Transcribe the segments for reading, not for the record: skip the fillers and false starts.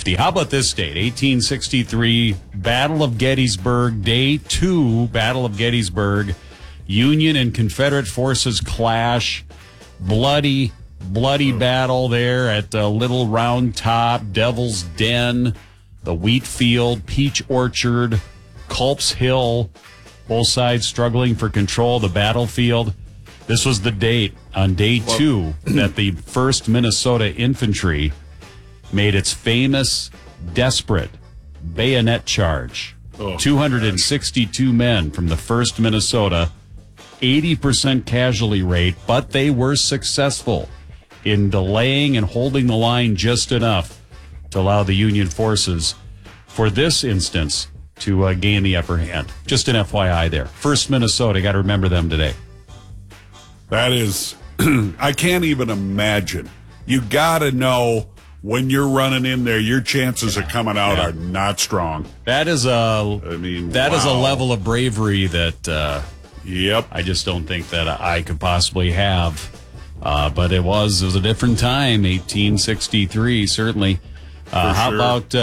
1850. How about this date? 1863, Battle of Gettysburg, Day 2, Battle of Gettysburg. Union and Confederate forces clash. Bloody battle there at Little Round Top, Devil's Den, the Wheat Field, Peach Orchard, Culp's Hill. Both sides struggling for control of the battlefield. This was the date on Day 2 that the 1st Minnesota Infantry made its famous, desperate bayonet charge. 262 men from the 1st Minnesota, 80% casualty rate, but they were successful in delaying and holding the line just enough to allow the Union forces, for this instance, to gain the upper hand. Just an FYI there. 1st Minnesota, got to remember them today. That is, I can't even imagine. You got to know when you're running in there, your chances of coming out are not strong. That is is a level of bravery that I just don't think that I could possibly have. But it was a different time, 1863, certainly. How about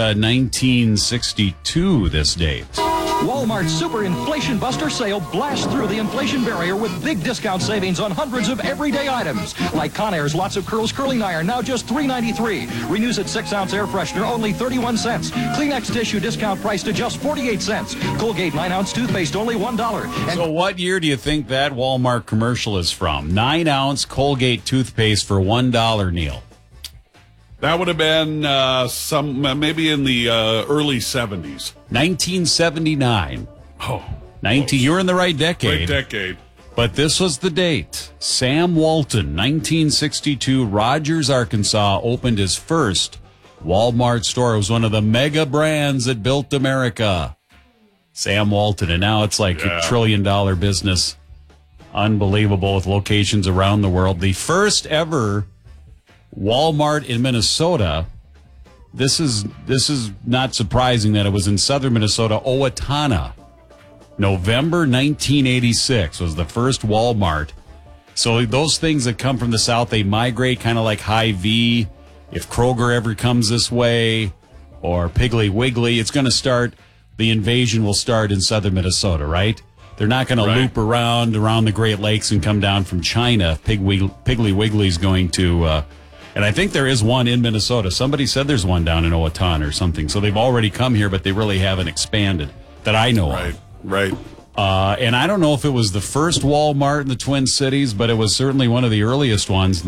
1962, this date? Walmart's Super Inflation Buster Sale blasts through the inflation barrier with big discount savings on hundreds of everyday items. Like Conair's Lots of Curls Curling Iron, now just $3.93. Renews at 6-ounce air freshener, only 31 cents. Kleenex tissue discount priced to just 48 cents. Colgate 9-ounce toothpaste, only $1. And so what year do you think that Walmart commercial is from? 9-ounce Colgate toothpaste for $1, Neil. That would have been maybe in the early 70s. 1979. You're in the right decade. Great decade. But this was the date. Sam Walton, 1962, Rogers, Arkansas, opened his first Walmart store. It was one of the mega brands that built America. Sam Walton. And now it's like a $1 trillion business. Unbelievable, with locations around the world. The first ever Walmart in Minnesota. This is not surprising that it was in southern Minnesota, Owatonna. November 1986 was the first Walmart. So those things that come from the south, they migrate kind of like Hy-Vee. If Kroger ever comes this way, or Piggly Wiggly, it's going to start, the invasion will start in southern Minnesota, right? They're not going to loop around the Great Lakes and come down from China. Piggly Wiggly's going to... and I think there is one in Minnesota. Somebody said there's one down in Owatonna or something. So they've already come here, but they really haven't expanded that I know of. Right. And I don't know if it was the first Walmart in the Twin Cities, but it was certainly one of the earliest ones.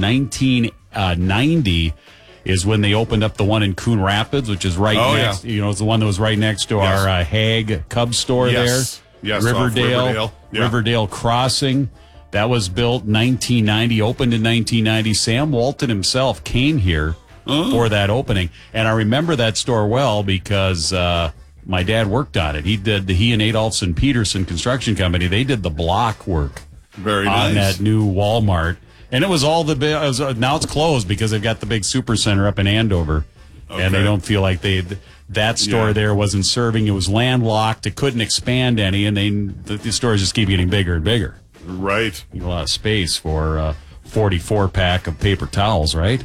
1990 is when they opened up the one in Coon Rapids, which is right next. You know, it's the one that was right next to our Hague Cub store there. Yes, Riverdale Crossing. That was built 1990, opened in 1990. Sam Walton himself came here for that opening. And I remember that store well because my dad worked on it. He and Adolphson Peterson Construction Company, they did the block work on that new Walmart. And it was all now it's closed because they've got the big super center up in Andover. Okay. And they don't feel like that store there wasn't serving. It was landlocked. It couldn't expand any. And the stores just keep getting bigger and bigger. Right. A lot of space for a 44-pack of paper towels, right?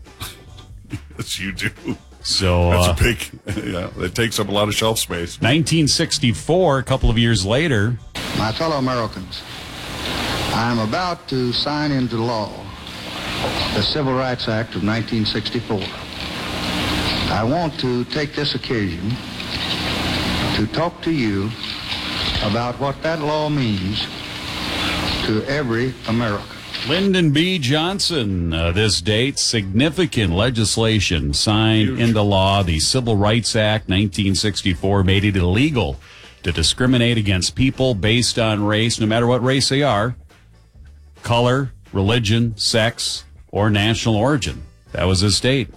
Yes, you do. So that's a big, it takes up a lot of shelf space. 1964, a couple of years later. My fellow Americans, I am about to sign into law the Civil Rights Act of 1964. I want to take this occasion to talk to you about what that law means to every American. Lyndon B. Johnson, this date, significant legislation signed into law. The Civil Rights Act 1964 made it illegal to discriminate against people based on race, no matter what race they are, color, religion, sex, or national origin. That was his date,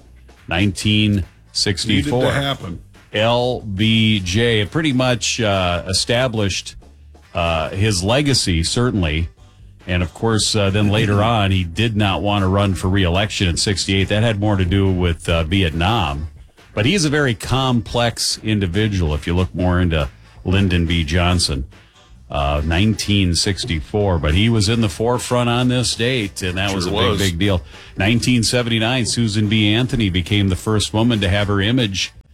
1964. Needed to happen. LBJ. It pretty much established his legacy, certainly. And, of course, then later on, he did not want to run for re-election in 68. That had more to do with Vietnam. But he's a very complex individual if you look more into Lyndon B. Johnson. 1964. But he was in the forefront on this date, and that was a big deal. 1979, Susan B. Anthony became the first woman to have her image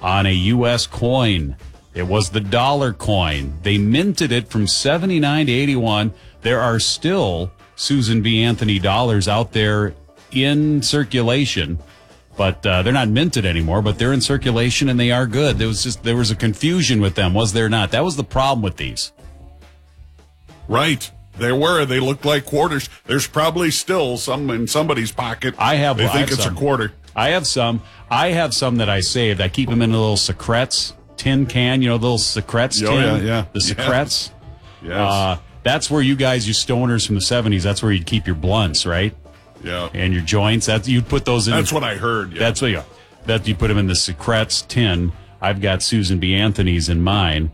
on a U.S. coin. It was the dollar coin. They minted it from 79 to 81. There are still Susan B. Anthony dollars out there in circulation, but they're not minted anymore, but they're in circulation and they are good. There was a confusion with them, was there not? That was the problem with these. Right. They looked like quarters. There's probably still some in somebody's pocket. They think it's some. a quarter. I have some that I saved. I keep them in a little Secrets tin can, the little Secrets tin. Yeah. The Secrets. Yes. That's where you guys, you stoners from the 70s, that's where you'd keep your blunts, right? Yeah. And your joints. You'd put those in. That's what I heard. Yeah. That's what you put them in the Secrets tin. I've got Susan B. Anthony's in mine.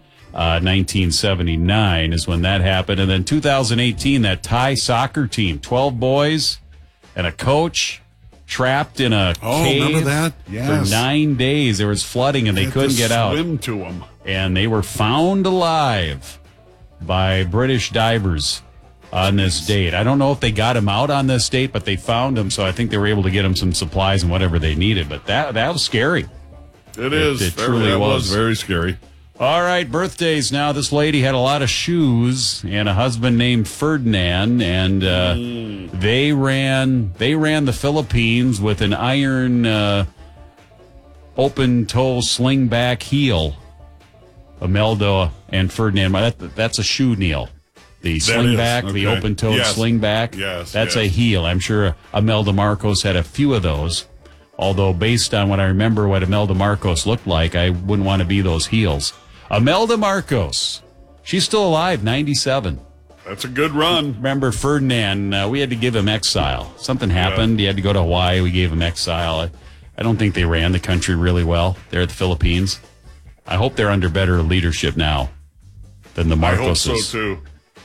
1979 is when that happened. And then 2018, that Thai soccer team, 12 boys and a coach trapped in a cave. Remember that? Yes. For 9 days. There was flooding and they couldn't get out. Swim to them. And they were found alive by British divers on this date. I don't know if they got him out on this date, but they found him, so I think they were able to get him some supplies and whatever they needed. But that was scary. It truly was very scary. All right, birthdays now. This lady had a lot of shoes and a husband named Ferdinand, and they ran the Philippines with an iron open toe slingback heel. Imelda and Ferdinand. That's a shoe, Neil. The slingback, okay. The open-toed slingback. Yes, that's a heel. I'm sure Imelda Marcos had a few of those. Although, based on what I remember what Imelda Marcos looked like, I wouldn't want to be those heels. Imelda Marcos. She's still alive, 97. That's a good run. Remember Ferdinand, we had to give him exile. Something happened. He had to go to Hawaii. We gave him exile. I don't think they ran the country really well there at the Philippines. I hope they're under better leadership now than the Marcoses. I hope so, too.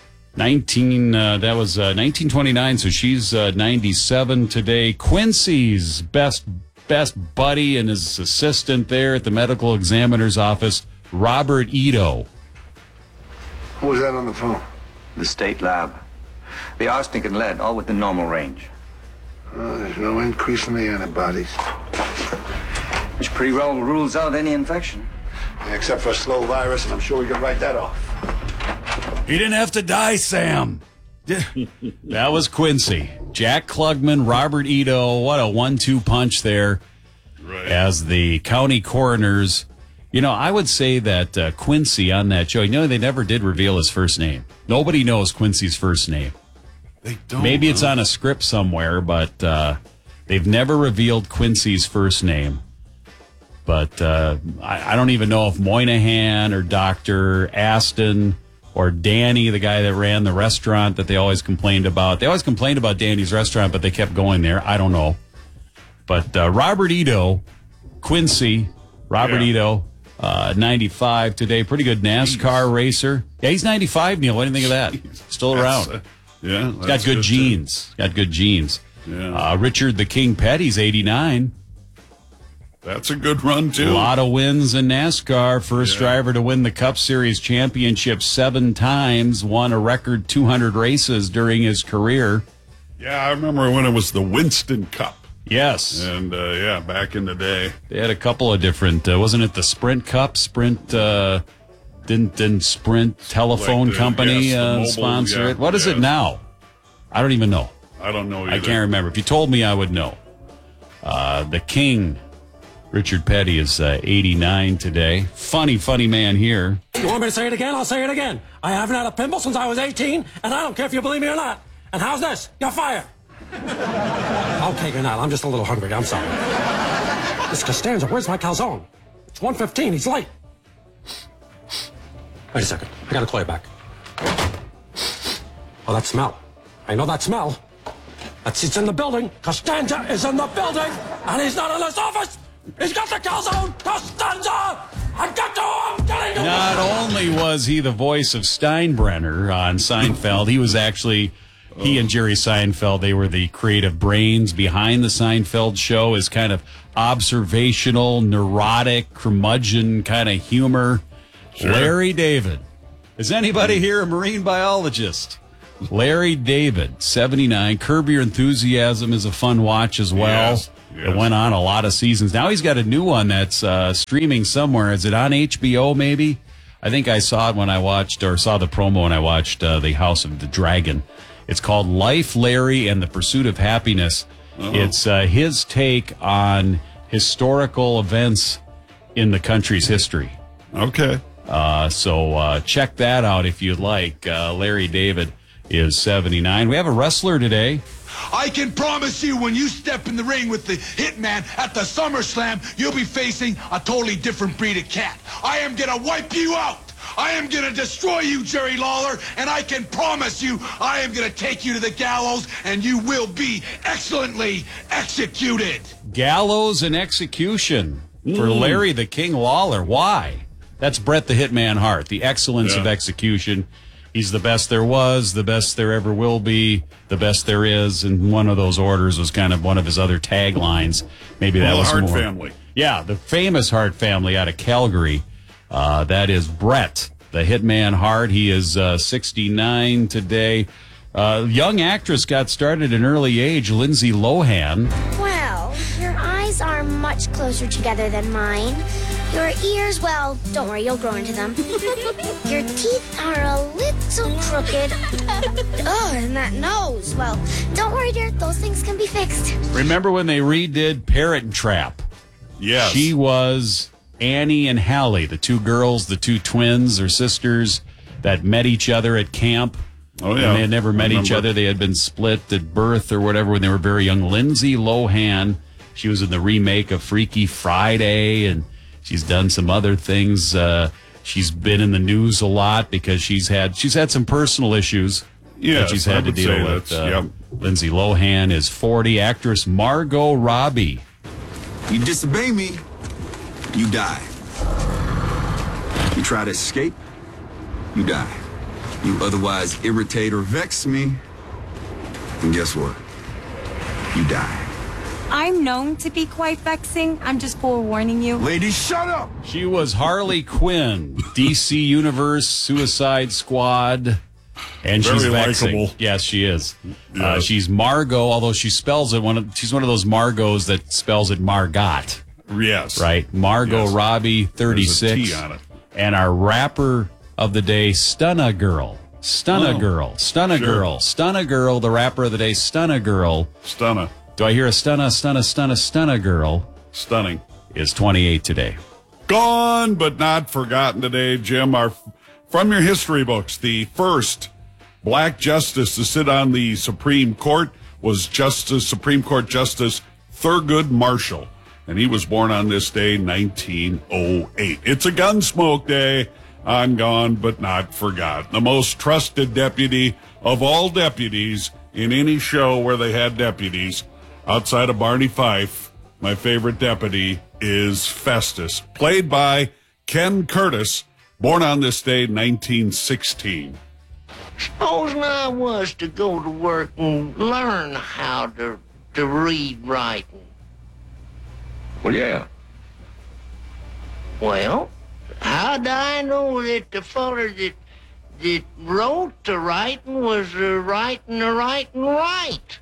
1929, so she's 97 today. Quincy's best buddy and his assistant there at the medical examiner's office, Robert Ito. Who was that on the phone? The state lab. The arsenic and lead, all within normal range. There's no increase in the antibodies. Which pretty well rules out any infection. Except for a slow virus, and I'm sure we could write that off. He didn't have to die, Sam. That was Quincy. Jack Klugman, Robert Ito. What a 1-2 punch there. Right. As the county coroners. I would say that Quincy on that show, they never did reveal his first name. Nobody knows Quincy's first name. They don't. Maybe it's on a script somewhere, but they've never revealed Quincy's first name. But I don't even know if Moynihan or Dr. Aston or Danny, the guy that ran the restaurant that they always complained about. They always complained about Danny's restaurant, but they kept going there. I don't know. But Robert Ito, Quincy, Ito, 95 today. Pretty good NASCAR racer. Yeah, he's 95, Neil. What do you think of that? Still around. Yeah. He's got good genes. Too. Got good genes. Yeah. Richard the King Petty's 89. That's a good run, too. A lot of wins in NASCAR. First driver to win the Cup Series championship 7 times. Won a record 200 races during his career. Yeah, I remember when it was the Winston Cup. Yes. And, back in the day. They had a couple of different, wasn't it the Sprint Cup? Sprint, didn't Sprint Telephone Company sponsor it? What is it now? I don't even know. I don't know either. I can't remember. If you told me, I would know. The King, Richard Petty, is 89 today. Funny man here. You want me to say it again? I'll say it again. I haven't had a pimple since I was 18, and I don't care if you believe me or not. And how's this? You're fired. Okay, you're not. I'm just a little hungry. I'm sorry. Miss Costanza, where's my calzone? It's 1:15. He's late. Wait a second. I gotta call you back. Oh, that smell. I know that smell. It's in the building. Costanza is in the building, and he's not in his office. He's got the calzone. Costanza! I got to him! I'm getting to him! Not only was he the voice of Steinbrenner on Seinfeld, he was actually... He and Jerry Seinfeld, they were the creative brains behind the Seinfeld show. His kind of observational, neurotic, curmudgeon kind of humor. Sure. Larry David. Is anybody here a marine biologist? Larry David, 79. Curb Your Enthusiasm is a fun watch as well. Yes. It went on a lot of seasons. Now he's got a new one that's streaming somewhere. Is it on HBO, maybe? I think I saw it when I watched, or saw the promo when I watched The House of the Dragon. It's called Life, Larry, and the Pursuit of Happiness. It's his take on historical events in the country's history. Okay. So check that out if you'd like. Larry David is 79. We have a wrestler today. I can promise you when you step in the ring with the Hitman at the SummerSlam, you'll be facing a totally different breed of cat. I am going to wipe you out. I am going to destroy you, Jerry Lawler, and I can promise you I am going to take you to the gallows, and you will be excellently executed. Gallows and execution for Larry the King Lawler. Why? That's Bret the Hitman Hart, the excellence of execution. He's the best there was, the best there ever will be, the best there is, and one of those orders was kind of one of his other taglines. Maybe that was Hart more. family. Yeah, the famous Hart family out of Calgary. That is Bret the Hitman Hart. He is 69 today. Young actress got started at an early age, Lindsay Lohan. Well, your eyes are much closer together than mine. Your ears, well, don't worry, you'll grow into them. Your teeth are a little crooked. Oh, and that nose, well, don't worry, dear, those things can be fixed. Remember when they redid Parrot and Trap? Yes. She was Annie and Hallie, the two girls, the two twins or sisters that met each other at camp. Oh, yeah. And they had never met each other. They had been split at birth or whatever when they were very young. Lindsay Lohan, she was in the remake of Freaky Friday, and she's done some other things. She's been in the news a lot because she's had some personal issues that she's had to deal with. Lindsay Lohan is 40. Actress Margot Robbie. You disobey me, you die. You try to escape, you die. You otherwise irritate or vex me, and guess what? You die. I'm known to be quite vexing. I'm just forewarning you. Ladies, shut up! She was Harley Quinn, DC Universe, Suicide Squad, and she's Very vexing. likable. Yes, she is. Yes. She's Margot, although she spells it she's one of those Margos that spells it Margot. Yes. Right? Margot Robbie, 36. There's a T on it. And our rapper of the day, Stunna Girl. Stunna Girl. Stunna Sure. Girl. Stunna Girl, the rapper of the day, Stunna Girl. Stunna. Do I hear a Stunna Girl? Stunning. Is 28 today. Gone but not forgotten today, Jim. From your history books, the first black justice to sit on the Supreme Court was Supreme Court Justice Thurgood Marshall. And he was born on this day, 1908. It's a Gunsmoke Day on Gone But Not Forgotten. The most trusted deputy of all deputies in any show where they had deputies. Outside of Barney Fife, my favorite deputy is Festus, played by Ken Curtis, born on this day, 1916. Supposing I was to go to work and learn how to read writing. Well, yeah. Well, how'd I know that the feller that wrote the writing was writing the writing right?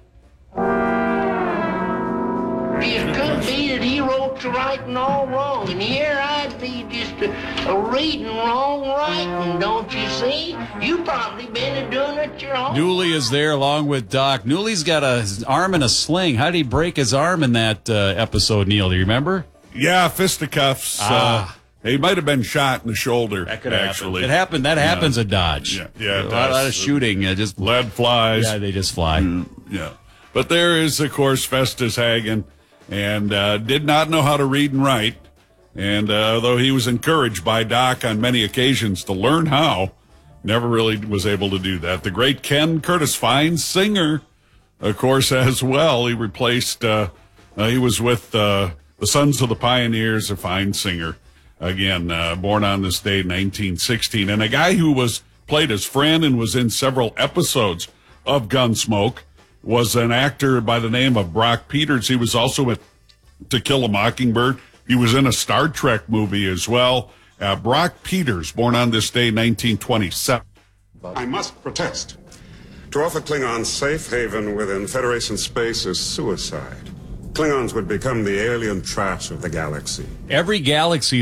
It could be that he wrote the writing all wrong, and here I'd be just a reading wrong writing, don't you see? You probably been doing it your own. Newley is there along with Doc. Newley's got his arm in a sling. How did he break his arm in that episode, Neil? Do you remember? Yeah, fisticuffs. He might have been shot in the shoulder. That could actually. happen. It happened. That happens at Dodge. Yeah, a lot of shooting. Just lead flies. Yeah, they just fly. Yeah. But there is, of course, Festus Hagen, and did not know how to read and write. And though he was encouraged by Doc on many occasions to learn how, never really was able to do that. The great Ken Curtis, fine singer, of course, as well. He replaced, he was with the Sons of the Pioneers, a fine singer. Again, born on this day, 1916. And a guy who played his friend and was in several episodes of Gunsmoke was an actor by the name of Brock Peters. He was also with To Kill a Mockingbird. He was in a Star Trek movie as well. Brock Peters, born on this day, 1927. I must protest. To offer Klingons safe haven within Federation space is suicide. Klingons would become the alien trash of the galaxy. Every galaxy